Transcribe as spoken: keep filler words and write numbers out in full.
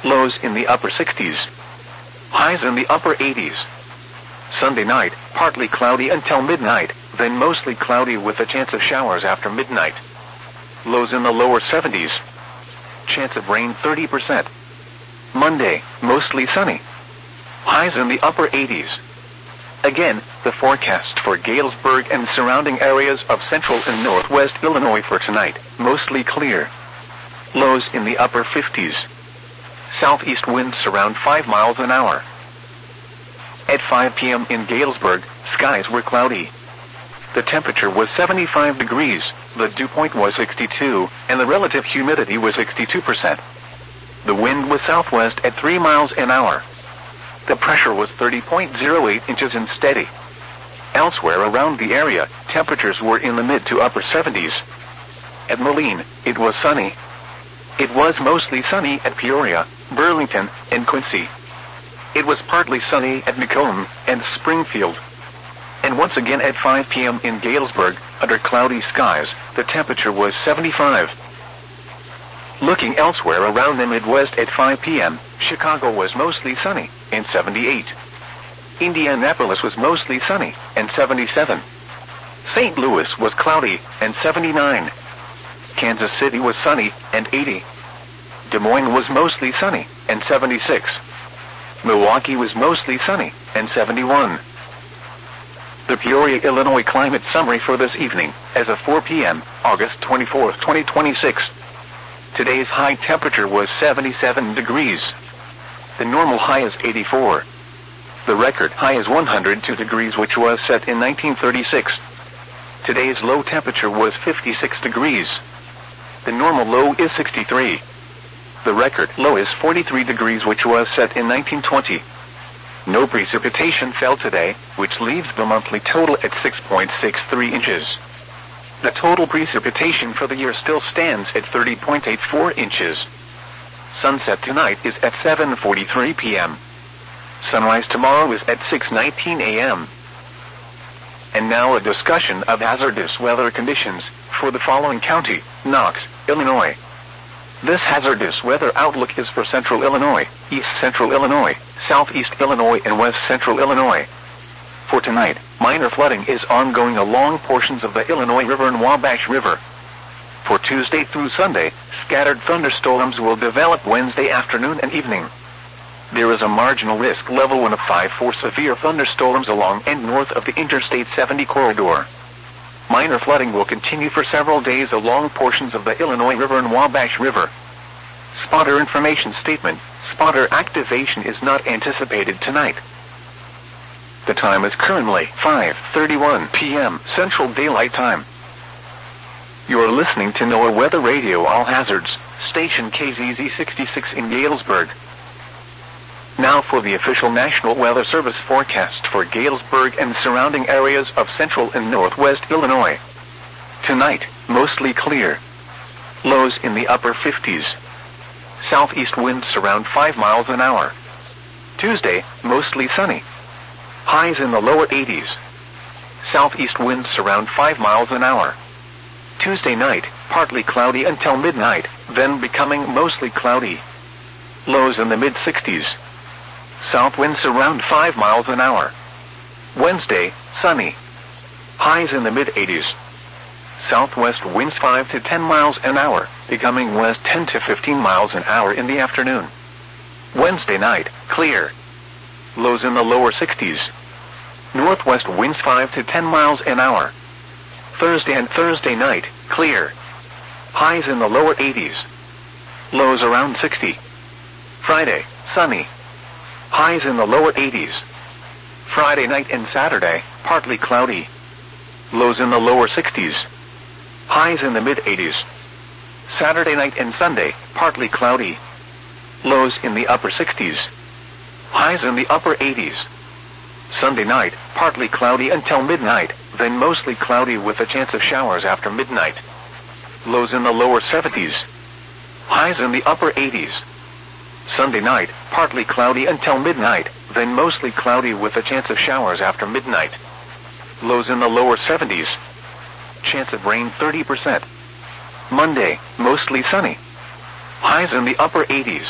Lows in the upper sixties. Highs in the upper eighties. Sunday night, partly cloudy until midnight, then mostly cloudy with a chance of showers after midnight. Lows in the lower seventies. Chance of rain thirty percent. Monday, mostly sunny. Highs in the upper eighties. Again, the forecast for Galesburg and surrounding areas of central and northwest Illinois for tonight, mostly clear. Lows in the upper fifties. Southeast winds around five miles an hour. At five p.m. in Galesburg, skies were cloudy. The temperature was seventy-five degrees, the dew point was sixty-two, and the relative humidity was sixty-two percent. The wind was southwest at three miles an hour. The pressure was thirty point zero eight inches and steady. Elsewhere around the area, temperatures were in the mid to upper seventies. At Moline, it was sunny. It was mostly sunny at Peoria, Burlington, and Quincy. It was partly sunny at Macomb and Springfield. And once again at five p.m. in Galesburg, under cloudy skies, the temperature was seventy-five. Looking elsewhere around the Midwest at five p.m., Chicago was mostly sunny, and seventy-eight. Indianapolis was mostly sunny, and seventy-seven. Saint Louis was cloudy, and seventy-nine. Kansas City was sunny, and eighty. Des Moines was mostly sunny, and seventy-six. Milwaukee was mostly sunny, and seventy-one. The Peoria, Illinois climate summary for this evening, as of four p.m., August twenty-fourth, twenty twenty-six. Today's high temperature was seventy-seven degrees. The normal high is eighty-four. The record high is one hundred two degrees, which was set in nineteen thirty-six. Today's low temperature was fifty-six degrees. The normal low is sixty-three. The record low is forty-three degrees, which was set in nineteen twenty. No precipitation fell today, which leaves the monthly total at six point six three inches. The total precipitation for the year still stands at thirty point eight four inches. Sunset tonight is at seven forty-three p.m. Sunrise tomorrow is at six nineteen a.m. And now a discussion of hazardous weather conditions for the following county: Knox, Illinois. This hazardous weather outlook is for central Illinois, east central Illinois, southeast Illinois, and west central Illinois. For tonight, minor flooding is ongoing along portions of the Illinois River and Wabash River. For Tuesday through Sunday, scattered thunderstorms will develop Wednesday afternoon and evening. There is a marginal risk level one of five for severe thunderstorms along and north of the Interstate seventy corridor. Minor flooding will continue for several days along portions of the Illinois River and Wabash River. Spotter information statement: spotter activation is not anticipated tonight. The time is currently five thirty-one p.m. Central Daylight Time. You are listening to NOAA Weather Radio All Hazards, station K Z Z sixty-six in Galesburg. Now for the official National Weather Service forecast for Galesburg and surrounding areas of central and northwest Illinois. Tonight, mostly clear. Lows in the upper fifties. Southeast winds around five miles an hour. Tuesday, mostly sunny. Highs in the lower eighties. Southeast winds around five miles an hour. Tuesday night, partly cloudy until midnight, then becoming mostly cloudy. Lows in the mid sixties. South winds around five miles an hour. Wednesday, sunny. Highs in the mid eighties. Southwest winds five to ten miles an hour, becoming west ten to fifteen miles an hour in the afternoon. Wednesday night, clear. Lows in the lower sixties. Northwest winds five to ten miles an hour. Thursday and Thursday night, clear. Highs in the lower eighties. Lows around sixty. Friday, sunny. Highs in the lower eighties. Friday night and Saturday, partly cloudy. Lows in the lower sixties. Highs in the mid eighties. Saturday night and Sunday, partly cloudy. Lows in the upper sixties. Highs in the upper eighties. Sunday night, partly cloudy until midnight, then mostly cloudy with a chance of showers after midnight. Lows in the lower seventies. Highs in the upper eighties. Sunday night, partly cloudy until midnight, then mostly cloudy with a chance of showers after midnight. Lows in the lower seventies. Chance of rain thirty percent. Monday, mostly sunny. Highs in the upper eighties.